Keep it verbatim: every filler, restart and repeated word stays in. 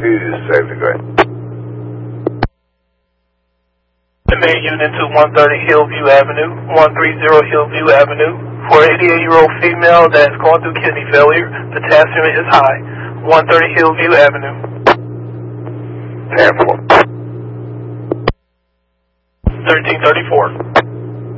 Use safety grade. The main unit to one thirty Hillview Avenue, one thirty Hillview Avenue. For an eighty-eight-year-old female that is going through kidney failure, potassium is high. one thirty Hillview Avenue. ten four. thirteen thirty-four.